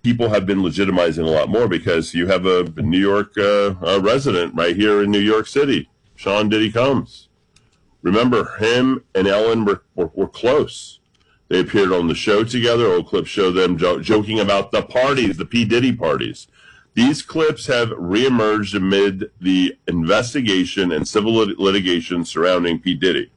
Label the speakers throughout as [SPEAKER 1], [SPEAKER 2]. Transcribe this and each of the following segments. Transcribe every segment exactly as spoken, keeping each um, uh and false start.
[SPEAKER 1] people have been legitimizing a lot more because you have a New York uh, a resident right here in New York City, Sean Diddy Combs. Remember, him and Ellen were, were, were close. They appeared on the show together. Old clips show them jo- joking about the parties, the P. Diddy parties. These clips have reemerged amid the investigation and civil lit- litigation surrounding P. Diddy.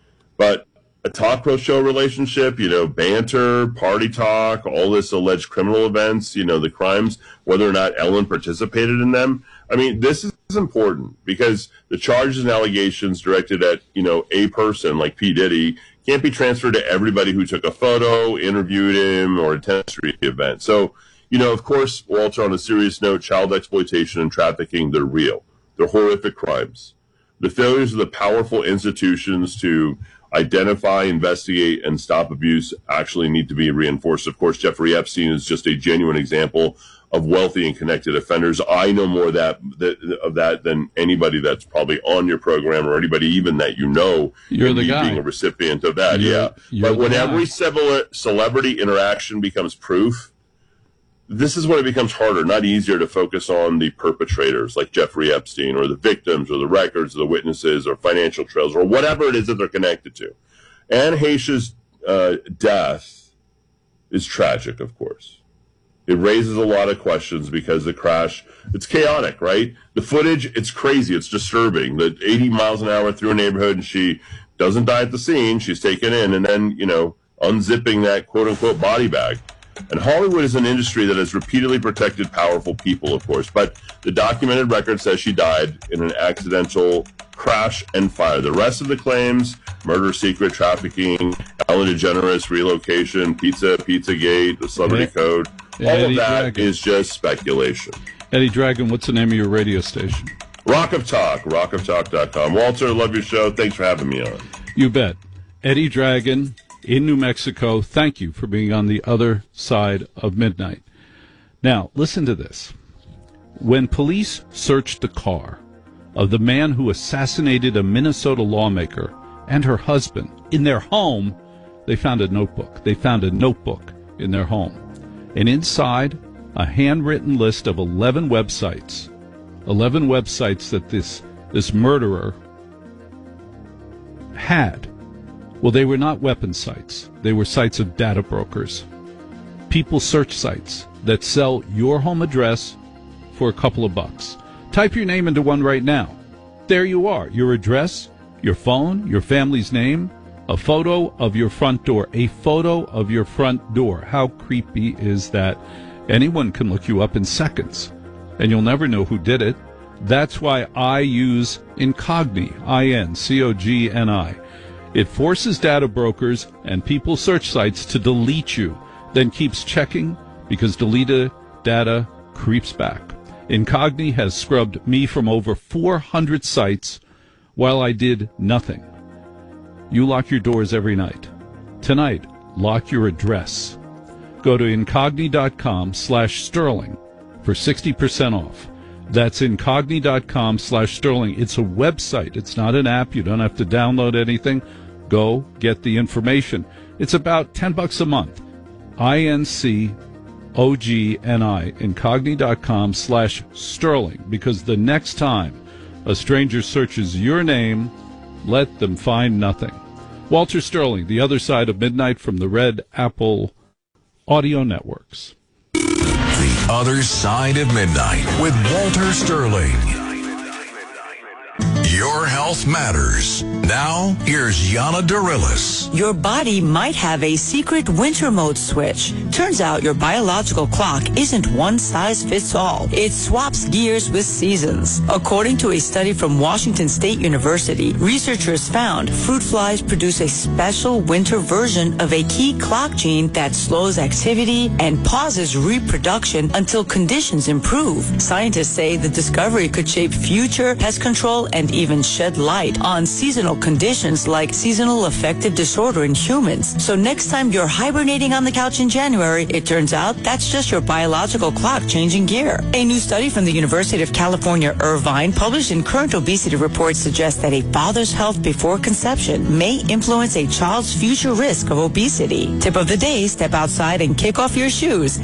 [SPEAKER 1] But a talk pro show relationship, you know, banter, party talk, all this alleged criminal events, you know, the crimes, whether or not Ellen participated in them. I mean, this is important because the charges and allegations directed at, you know, a person like P. Diddy can't be transferred to everybody who took a photo, interviewed him, or attended the event. So, you know, of course, Walter, on a serious note, child exploitation and trafficking, they're real. They're horrific crimes. The failures of the powerful institutions to identify, investigate, and stop abuse actually need to be reinforced. Of course, Jeffrey Epstein is just a genuine example of wealthy and connected offenders. I know more of that, that of that than anybody that's probably on your program or anybody even that you know.
[SPEAKER 2] You're the guy.
[SPEAKER 1] Being a recipient of that,
[SPEAKER 2] you're,
[SPEAKER 1] yeah.
[SPEAKER 2] You're
[SPEAKER 1] but when
[SPEAKER 2] guy.
[SPEAKER 1] every celebrity interaction becomes proof, this is when it becomes harder, not easier, to focus on the perpetrators like Jeffrey Epstein or the victims or the records or the witnesses or financial trails or whatever it is that they're connected to. Anne Heche's uh, death is tragic, of course. It raises a lot of questions because the crash, it's chaotic, right? The footage, it's crazy. It's disturbing. The eighty miles an hour through a neighborhood, and she doesn't die at the scene. She's taken in and then, you know, unzipping that quote-unquote body bag. And Hollywood is an industry that has repeatedly protected powerful people, of course, but the documented record says she died in an accidental crash and fire. The rest of the claims, murder, secret, trafficking, Ellen DeGeneres, relocation, pizza, Pizzagate, the celebrity
[SPEAKER 2] yeah.
[SPEAKER 1] code, all
[SPEAKER 2] Eddie
[SPEAKER 1] of that
[SPEAKER 2] Dragon.
[SPEAKER 1] is just speculation.
[SPEAKER 2] Eddie Dragon, what's the name of your radio station?
[SPEAKER 1] Rock of Talk, rock of talk dot com. Walter, love your show. Thanks for having me on.
[SPEAKER 2] You bet. Eddie Dragon in New Mexico, thank you for being on the other side of midnight. Now, listen to this. When police searched the car of the man who assassinated a Minnesota lawmaker and her husband in their home, they found a notebook. They found a notebook in their home. And inside, a handwritten list of eleven websites. eleven websites that this, this murderer had. Well, they were not weapon sites. They were sites of data brokers. People search sites that sell your home address for a couple of bucks. Type your name into one right now. There you are. Your address, your phone, your family's name, a photo of your front door. A photo of your front door. How creepy is that? Anyone can look you up in seconds, and you'll never know who did it. That's why I use Incogni, I N C O G N I. It forces data brokers and people search sites to delete you, then keeps checking because deleted data creeps back. Incogni has scrubbed me from over four hundred sites while I did nothing. You lock your doors every night. Tonight, lock your address. Go to incogni.com slash sterling for sixty percent off. That's incogni.com slash sterling. It's a website. It's not an app. You don't have to download anything. Go get the information. It's about ten bucks a month. I N C O G N I, incogni.com slash sterling, because the next time a stranger searches your name, let them find nothing. Walter Sterling, The Other Side of Midnight from the Red Apple Audio Networks.
[SPEAKER 3] The Other Side of Midnight with Walter Sterling. Your health matters. Now, here's Yana Darilis.
[SPEAKER 4] Your body might have a secret winter mode switch. Turns out your biological clock isn't one size fits all. It swaps gears with seasons. According to a study from Washington State University, researchers found fruit flies produce a special winter version of a key clock gene that slows activity and pauses reproduction until conditions improve. Scientists say the discovery could shape future pest control and even shed light on seasonal conditions like seasonal affective disorder in humans. So next time you're hibernating on the couch in January, it turns out that's just your biological clock changing gear. A new study from the University of California, Irvine, published in Current Obesity Report, suggests that a father's health before conception may influence a child's future risk of obesity. Tip of the day, step outside and kick off your shoes